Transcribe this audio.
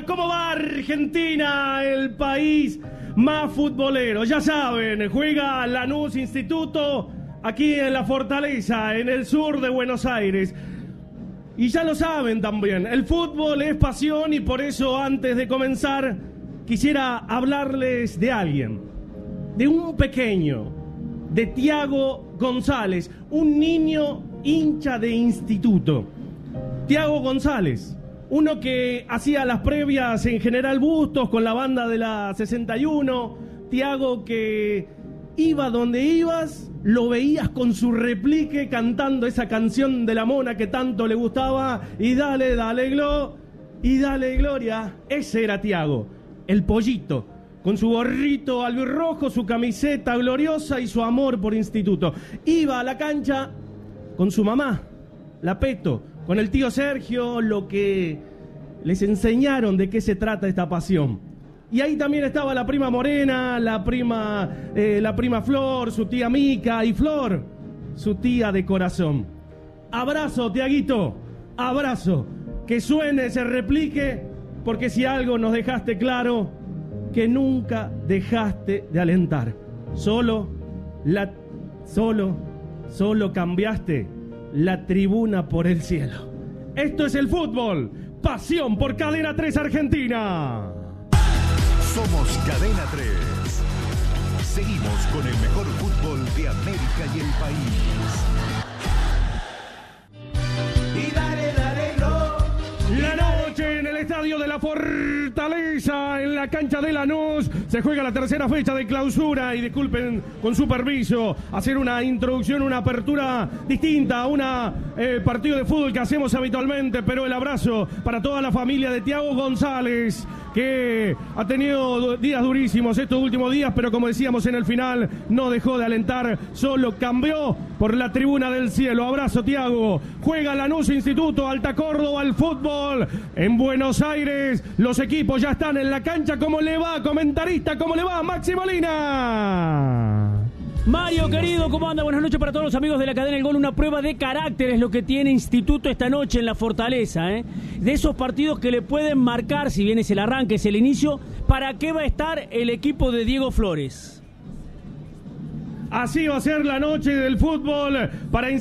¿Cómo va Argentina? El país más futbolero. Ya saben, juega Lanús Instituto aquí en La Fortaleza, en el sur de Buenos Aires. Y ya lo saben también, el fútbol es pasión y por eso antes de comenzar quisiera hablarles de alguien, de un pequeño, de Thiago González, un niño hincha de Instituto. Thiago González, uno que hacía las previas en General Bustos con la banda de la 61, Thiago que iba donde ibas, lo veías con su replique cantando esa canción de la mona que tanto le gustaba, y dale, dale, y dale gloria. Ese era Thiago, el pollito, con su gorrito albirrojo, su camiseta gloriosa y su amor por Instituto. Iba a la cancha con su mamá, la Peto, con el tío Sergio, lo que les enseñaron de qué se trata esta pasión. Y ahí también estaba la prima Morena, la prima Flor, su tía Mica, y Flor, su tía de corazón. Abrazo, Tiaguito, abrazo. Que suene, se replique, porque si algo nos dejaste claro, que nunca dejaste de alentar. Solo cambiaste la tribuna por el cielo. Esto es el fútbol, pasión por Cadena 3 Argentina. Somos Cadena 3. Seguimos con el mejor fútbol de América y el país. Y dale, dale, no. La noche en el estadio de La Fortaleza, en la cancha de Lanús, se juega la tercera fecha de clausura. Y disculpen, con su permiso, hacer una introducción, una apertura distinta a una partido de fútbol que hacemos habitualmente, pero el abrazo para toda la familia de Thiago González, que ha tenido días durísimos estos últimos días, pero como decíamos en el final, no dejó de alentar, solo cambió por la tribuna del cielo. Abrazo, Thiago. Juega Lanús Instituto, Alta Córdoba, el fútbol en Buenos Aires. Los equipos ya están en la cancha. ¿Cómo le va, comentarista? ¿Cómo le va, Maxi Molina? Mario, querido, ¿cómo anda? Buenas noches para todos los amigos de la cadena El Gol. Una prueba de carácter es lo que tiene Instituto esta noche en La Fortaleza, ¿eh? De esos partidos que le pueden marcar, si bien es el arranque, es el inicio, ¿para qué va a estar el equipo de Diego Flores? Así va a ser la noche del fútbol para